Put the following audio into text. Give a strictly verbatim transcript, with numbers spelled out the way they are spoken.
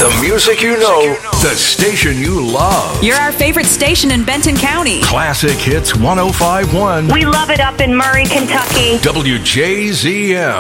The music you know, the station you love. You're our favorite station in Benton County. Classic Hits one oh five point one. We love it up in Murray, Kentucky. W J Z M.